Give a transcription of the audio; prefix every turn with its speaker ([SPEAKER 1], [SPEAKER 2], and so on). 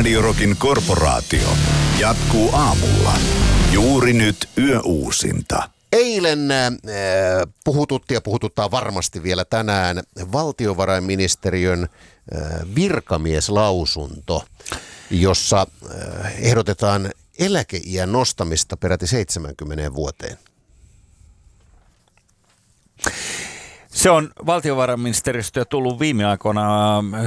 [SPEAKER 1] Radio Rockin korporaatio jatkuu aamulla. Juuri nyt yöuusinta.
[SPEAKER 2] Eilen puhututti ja puhututtaa varmasti vielä tänään valtiovarainministeriön virkamieslausunto, jossa ehdotetaan eläkeiän nostamista peräti 70 vuoteen.
[SPEAKER 3] Se on valtiovarainministeriöstä tullut viime aikoina